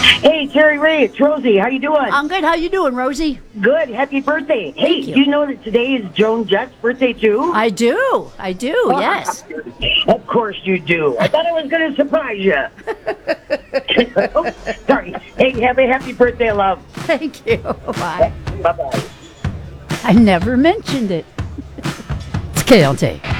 Hey, Terry Ray, it's Rosie. How you doing? I'm good. How you doing, Rosie? Good. Happy birthday. Hey, you. do you know that today is Joan Jett's birthday, too? I do. Yes. Of course you do. I thought I was going to surprise you. Oh, sorry. Hey, have a happy birthday, love. Thank you. Bye. Bye-bye. I never mentioned it. It's KLT.